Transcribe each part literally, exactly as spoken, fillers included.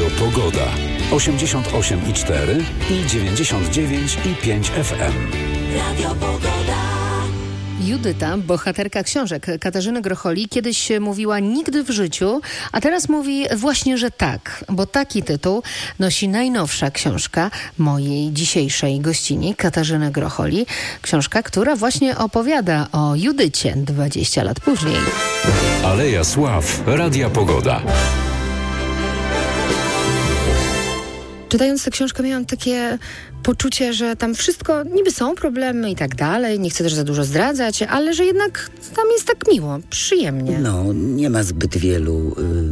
Pogoda. osiemdziesiąt osiem i cztery i dziewięćdziesiąt dziewięć i pięć F M. Radio Pogoda. Judyta, bohaterka książek Katarzyny Grocholi, kiedyś mówiła nigdy w życiu, a teraz mówi właśnie, że tak, bo taki tytuł nosi najnowsza książka mojej dzisiejszej gościni, Katarzyny Grocholi. Książka, która właśnie opowiada o Judycie dwadzieścia lat później. Aleja Sław, Radia Pogoda. Czytając tę książkę miałam takie poczucie, że tam wszystko, niby są problemy i tak dalej, nie chcę też za dużo zdradzać, ale że jednak tam jest tak miło, przyjemnie. No, nie ma zbyt wielu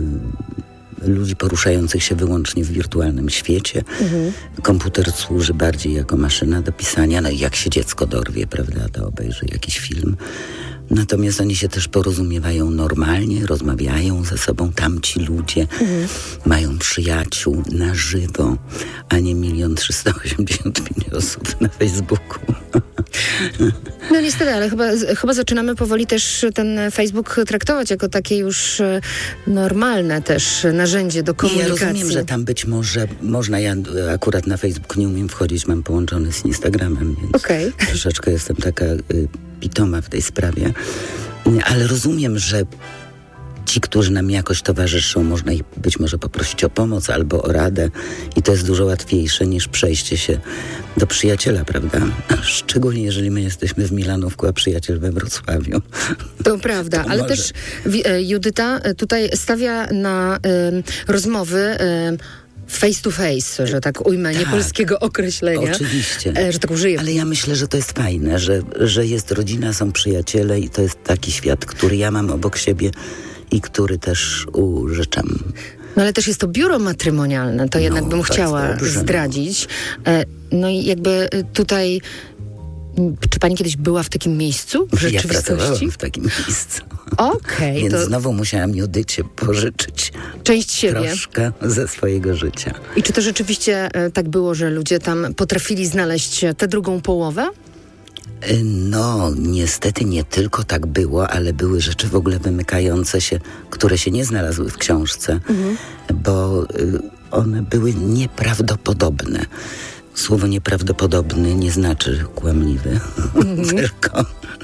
y, ludzi poruszających się wyłącznie w wirtualnym świecie. Mhm. Komputer służy bardziej jako maszyna do pisania, no i jak się dziecko dorwie, prawda, to obejrzy jakiś film. Natomiast oni się też porozumiewają normalnie, rozmawiają ze sobą, tamci ludzie mhm. mają przyjaciół na żywo, a nie milion trzysta osiemdziesiąt pięć osób na Facebooku. No niestety, ale chyba, chyba zaczynamy powoli też ten Facebook traktować jako takie już normalne też narzędzie do komunikacji. Ja rozumiem, że tam być może można, ja akurat na Facebook nie umiem wchodzić, mam połączony z Instagramem, więc okay. troszeczkę jestem taka y, pitoma w tej sprawie, ale rozumiem, że ci, którzy nam jakoś towarzyszą, można ich być może poprosić o pomoc albo o radę i to jest dużo łatwiejsze niż przejście się do przyjaciela, prawda? Szczególnie jeżeli my jesteśmy w Milanówku, a przyjaciel we Wrocławiu. To prawda, to ale może. Też Judyta tutaj stawia na y, rozmowy y, face to face, że tak ujmę, tak, nie polskiego określenia. Oczywiście. E, że tak użyję. Ale ja myślę, że to jest fajne, że, że jest rodzina, są przyjaciele i to jest taki świat, który ja mam obok siebie i który też użyczam. No ale też jest to biuro matrymonialne, to no, jednak bym chciała dobrze, zdradzić. E, no i jakby tutaj... Czy pani kiedyś była w takim miejscu w rzeczywistości? Ja pracowałam w takim miejscu. Okej. Okay, Więc to... znowu musiałam Judycie pożyczyć część siebie. Troszkę ze swojego życia. I czy to rzeczywiście e, tak było, że ludzie tam potrafili znaleźć tę drugą połowę? No, niestety nie tylko tak było, ale były rzeczy w ogóle wymykające się, które się nie znalazły w książce, mhm. bo y, one były nieprawdopodobne. Słowo nieprawdopodobny nie znaczy kłamliwy, mm-hmm. tylko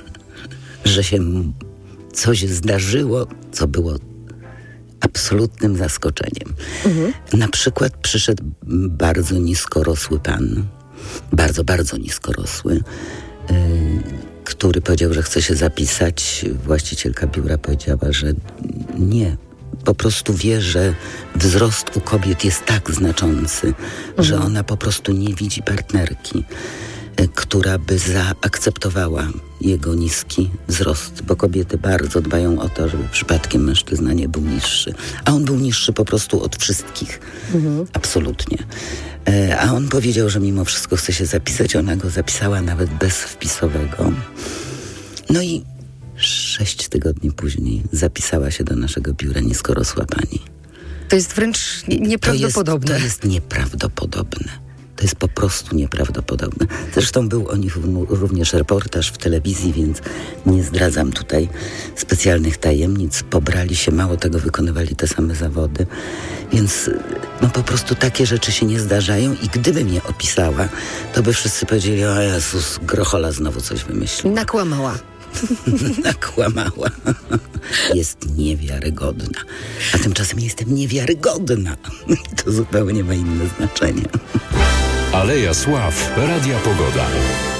że się coś zdarzyło, co było absolutnym zaskoczeniem. Mm-hmm. Na przykład przyszedł bardzo niskorosły pan, bardzo, bardzo niskorosły, yy, który powiedział, że chce się zapisać. Właścicielka biura powiedziała, że nie. Po prostu wie, że wzrost u kobiet jest tak znaczący, mhm. że ona po prostu nie widzi partnerki, y, która by zaakceptowała jego niski wzrost, bo kobiety bardzo dbają o to, żeby przypadkiem mężczyzna nie był niższy. A on był niższy po prostu od wszystkich. Mhm. Absolutnie. Y, a on powiedział, że mimo wszystko chce się zapisać. Ona go zapisała nawet bez wpisowego. No i Sześć tygodni później zapisała się do naszego biura niskorosła pani. To jest wręcz nieprawdopodobne. To jest, to jest nieprawdopodobne. To jest po prostu nieprawdopodobne. Zresztą był o nich również reportaż w telewizji, więc nie zdradzam tutaj specjalnych tajemnic. Pobrali się, mało tego, wykonywali te same zawody. Więc no po prostu takie rzeczy się nie zdarzają i gdyby mnie opisała, to by wszyscy powiedzieli: o Jezus, Grochola znowu coś wymyśliła. Nakłamała. Nakłamała. Jest niewiarygodna. A tymczasem jestem niewiarygodna. To zupełnie ma inne znaczenie. Aleja Sław, Radia Pogoda.